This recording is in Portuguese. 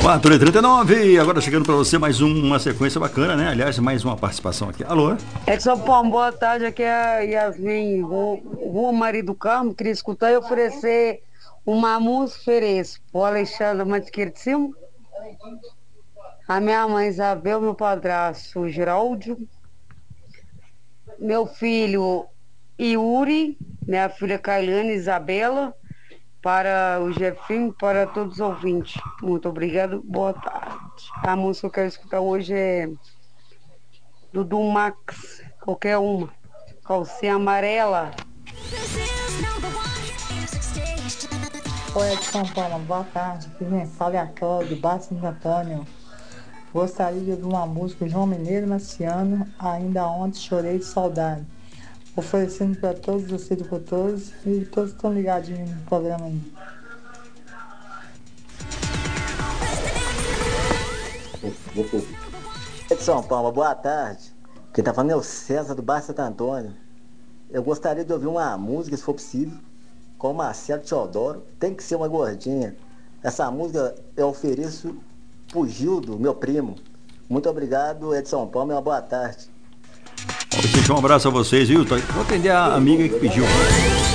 4h39, agora chegando para você mais uma sequência bacana, né? Aliás, mais uma participação aqui. Alô? Edson Pão, boa tarde, aqui é a Yasmin, Rua Maria do Carmo, queria escutar e oferecer uma música, ofereço o Alexandre Mantiqueira de Cima, a minha mãe Isabel, meu padrasto Geraldo, meu filho Yuri, minha filha Kailiane Isabela, para o Jefinho, para todos os ouvintes. Muito obrigado, boa tarde. A música que eu quero escutar hoje é Dudu Max, qualquer uma. Calcinha amarela. Oi, de São Paulo, boa tarde. Aqui vem fala aleatório, do Baixo Santo Antônio. Gostaria de ouvir uma música de João Mineiro e Marciano, Ainda Ontem Chorei de Saudade. Oferecendo para todos os agricultores e todos estão ligadinhos no programa aí. Edson Palma, boa tarde. Quem tá falando é o César do Baixo Santo Antônio. Eu gostaria de ouvir uma música, se for possível, com o Marcelo Teodoro. Tem que ser uma gordinha. Essa música eu ofereço pro Gildo, meu primo. Muito obrigado, Edson Palma, e uma boa tarde. Deixa um abraço a vocês, viu? Vou atender a amiga que pediu.